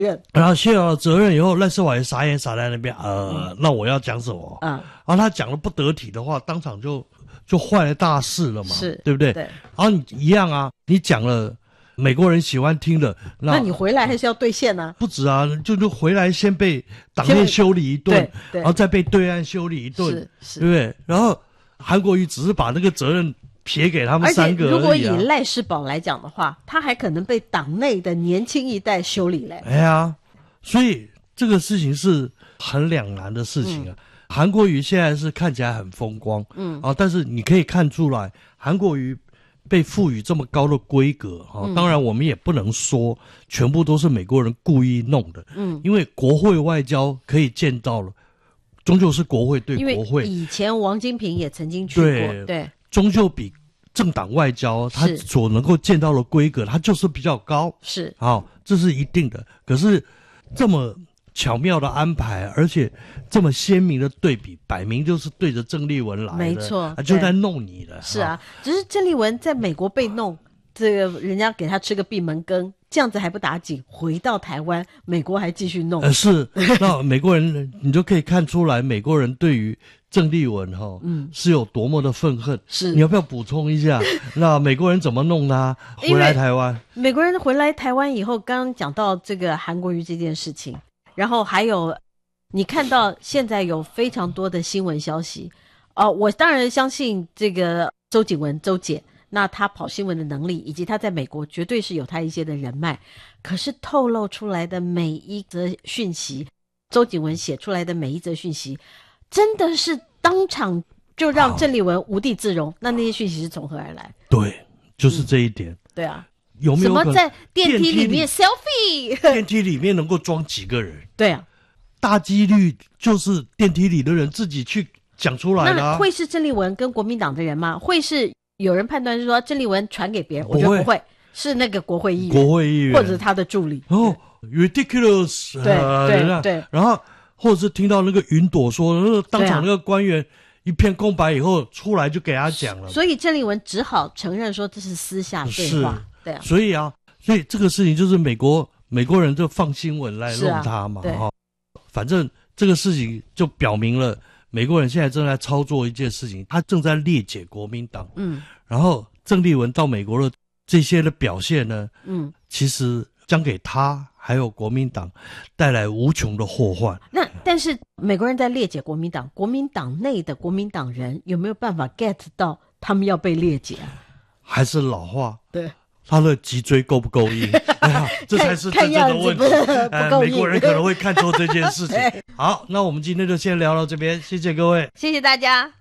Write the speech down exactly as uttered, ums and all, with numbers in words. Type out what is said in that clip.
任。 然后卸了责任以后，赖世宝也傻眼傻在那边，呃，嗯、那我要讲什么？嗯，然后他讲了不得体的话，当场就就坏了大事了嘛， 是， 对不对？ 对。 然后你一样啊，你讲了美国人喜欢听的， 那, 那你回来还是要兑现啊？ 不止啊，就就回来先被党内修理一顿，然后再被对岸修理一顿， 是是， 对不对？然后韩国瑜只是把那个责任撇给他们三个而已、啊、 而且如果以赖世宝来讲的话，他还可能被党内的年轻一代修理嘞。 哎呀，所以这个事情是很两难的事情啊。嗯、韩国瑜现在是看起来很风光，嗯啊，但是你可以看出来，韩国瑜被赋予这么高的规格啊，嗯、当然我们也不能说全部都是美国人故意弄的，嗯，因为国会外交可以见到了。终究是国会对国会， 以前王金平也曾经去过，对，对终究比政党外交他所能够见到的规格，它就是比较高， 是好、哦，这是一定的。可是这么巧妙的安排，而且这么鲜明的对比，摆明就是对着郑丽文来的， 没错， 啊、就在弄你了。 是啊，只是郑丽文在美国被弄，这个人家给他吃个闭门羹。这样子还不打紧，回到台湾，美国还继续弄。 呃，是，那美国人你就可以看出来，美国人对于郑丽文哈、哦，嗯，是有多么的愤恨。 是， 你要不要补充一下？那美国人怎么弄他回来台湾？ 美国人回来台湾以后，刚刚讲到这个韩国瑜这件事情，然后还有你看到现在有非常多的新闻消息，哦、呃，我当然相信这个周景文周姐。那他跑新闻的能力，以及他在美国绝对是有他一些的人脉，可是透露出来的每一则讯息，周景文写出来的每一则讯息，真的是当场就让郑丽文无地自容。那那些讯息是从何而来？ 对，就是这一点。 嗯、对啊， 有没有什么在电梯里面 selfie？ 电梯里面能够装几个人？ 对啊， 大几率就是电梯里的人自己去讲出来的、啊。 那会是郑丽文跟国民党的人吗？会是？有人判断是说郑丽文传给别人，我觉得不会，是那个国会议员， 国会议员或者是他的助理。 哦 ，ridiculous， 对、 呃、 对对， 然后或者是听到那个云朵说，那个当场那个官员一片空白以后出来就给他讲了， 所以郑丽文只好承认说这是私下对话，对啊， 所以啊，所以这个事情就是美国美国人就放新闻来弄他嘛， 哈、啊哦，反正这个事情就表明了。美国人现在正在操作一件事情，他正在裂解国民党。嗯，然后郑丽文到美国的这些的表现呢，嗯，其实将给他还有国民党带来无穷的祸患。 那但是美国人在裂解国民党，国民党内的国民党人有没有办法 get 到他们要被裂解啊？ 还是老话， 对。 他的脊椎够不够硬？哎呀，这才是真正的问题。 呃、 美国人可能会看错这件事情。好，那我们今天就先聊到这边，谢谢各位， 谢谢大家。